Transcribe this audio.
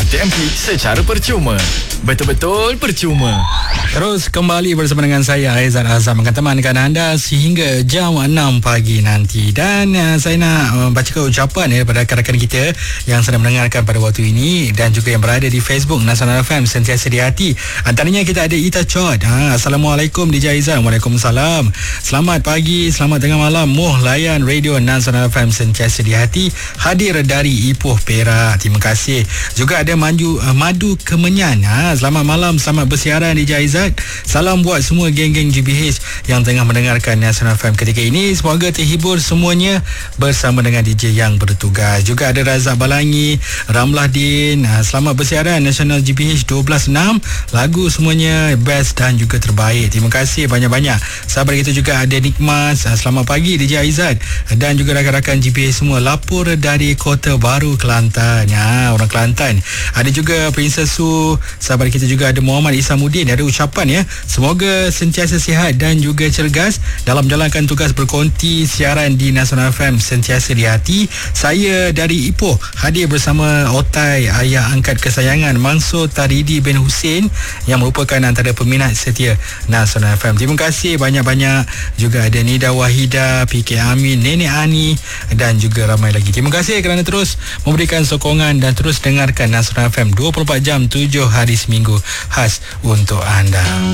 TMP secara percuma. Betul-betul percuma. Terus kembali bersama dengan saya Aizat Azam akan temankan anda sehingga jam 6 pagi nanti. Dan saya nak bacakan ucapan daripada rakan-rakan kita yang sedang mendengarkan pada waktu ini dan juga yang berada di Facebook Nasional FM sentiasa di hati. Antaranya kita ada Ita Chod. Assalamualaikum DJ Aizat. Waalaikumsalam. Selamat pagi, selamat tengah malam. Moh layan Radio Nasional FM sentiasa di hati. Hadir dari Ipoh Perak. Terima kasih. Juga ada Madu Kemenyan. Selamat malam, selamat bersiaran DJ Aizat. Salam buat semua geng-geng GBH yang tengah mendengarkan Nasional FM ketika ini. Semoga terhibur semuanya bersama dengan DJ yang bertugas. Juga ada Razak Balangi, Ramlah Din. Selamat bersiaran Nasional GBH 12.6. Lagu semuanya best dan juga terbaik. Terima kasih banyak-banyak. Sahabat kita juga ada Nikmas. Selamat pagi DJ Aizat dan juga rakan-rakan GBH semua. Lapor dari Kota Baru Kelantan. Orang Kelantan. Ada juga Princess Su. Sahabat kita juga ada Muhammad Isamuddin. Ada ucapan semoga sentiasa sihat dan juga cergas dalam menjalankan tugas berkonti siaran di Nasional FM sentiasa di hati. Saya dari Ipoh hadir bersama Otai, ayah angkat kesayangan Mansur Taridi bin Hussein yang merupakan antara peminat setia Nasional FM. Terima kasih banyak-banyak. Juga ada Nida Wahida, PK Amin, Nenek Ani dan juga ramai lagi. Terima kasih kerana terus memberikan sokongan dan terus dengarkan Nasional FM 24 jam 7 hari seminggu khas untuk anda.